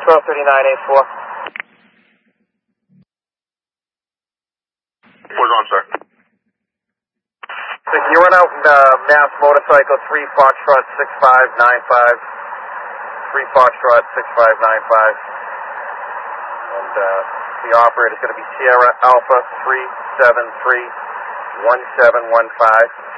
123984. What's on, sir? So you went out in Mass Motorcycle 3 Foxtrot 6595. 3 Foxtrot 6595. And the operator is going to be Sierra Alpha 3731715.